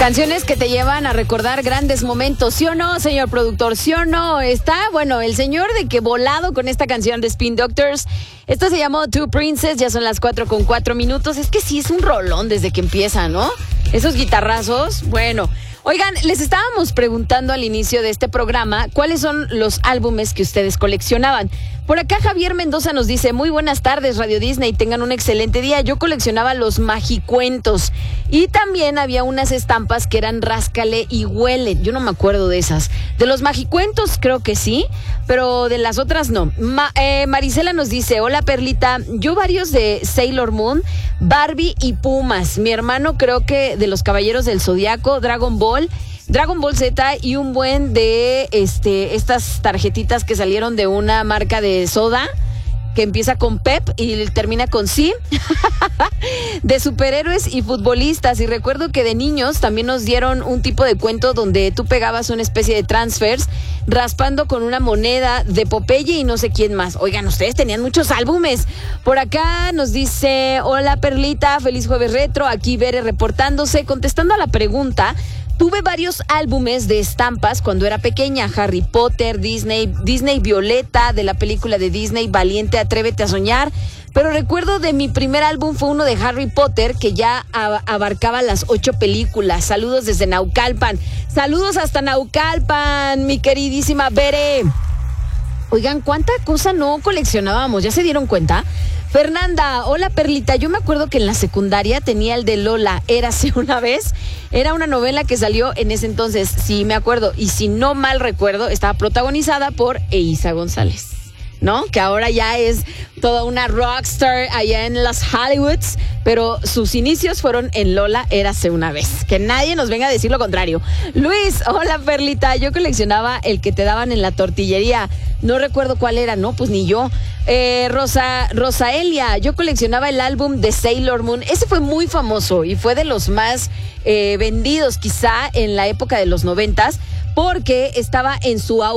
Canciones que te llevan a recordar grandes momentos, ¿sí o no, señor productor? ¿Sí o no? Está, bueno, el señor de que volado con esta canción de Spin Doctors. Esta se llamó Two Princess, ya son las 4:04. Es que sí, es un rolón desde que empieza, ¿no? Esos guitarrazos, bueno. Oigan, les estábamos preguntando al inicio de este programa cuáles son los álbumes que ustedes coleccionaban. Por acá Javier Mendoza nos dice: muy buenas tardes, Radio Disney, tengan un excelente día. Yo coleccionaba los Magicuentos y también había unas estampas que eran Ráscale y Huele. Yo no me acuerdo de esas. De los Magicuentos creo que sí, pero de las otras no. Marisela nos dice: hola Perlita, yo varios de Sailor Moon, Barbie y Pumas. Mi hermano creo que de los Caballeros del Zodiaco, Dragon Ball Z y un buen de estas tarjetitas que salieron de una marca de soda que empieza con Pep y termina con sí, de superhéroes y futbolistas. Y recuerdo que de niños también nos dieron un tipo de cuento donde tú pegabas una especie de transfers raspando con una moneda de Popeye y no sé quién más. Oigan, ustedes tenían muchos álbumes. Por acá nos dice: hola Perlita, feliz jueves retro, aquí Bere reportándose, contestando a la pregunta. Tuve varios álbumes de estampas cuando era pequeña: Harry Potter, Disney Violeta, de la película de Disney Valiente, Atrévete a Soñar. Pero recuerdo de mi primer álbum fue uno de Harry Potter que ya abarcaba las 8 películas. Saludos desde Naucalpan. Saludos hasta Naucalpan, mi queridísima Bere. Oigan, ¿cuánta cosa no coleccionábamos? ¿Ya se dieron cuenta? Fernanda, hola Perlita, yo me acuerdo que en la secundaria tenía el de Lola, Érase una vez. Era una novela que salió en ese entonces, sí me acuerdo, y si no mal recuerdo, estaba protagonizada por Eiza González, ¿no? Que ahora ya es toda una rockstar allá en las Hollywoods, pero sus inicios fueron en Lola, Érase una vez. Que nadie nos venga a decir lo contrario. Luis, hola Perlita, yo coleccionaba el que te daban en la tortillería. No recuerdo cuál era, no, pues ni yo. Rosaelia, yo coleccionaba el álbum de Sailor Moon. Ese fue muy famoso y fue de los más vendidos quizá en la época de los 90s, porque estaba en su auge.